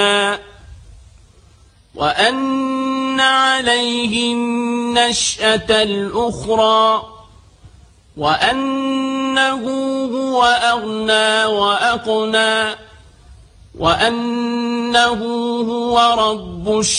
وأن عليه النشأة الأخرى وأنه هو أغنى وأقنى وأنه هو رب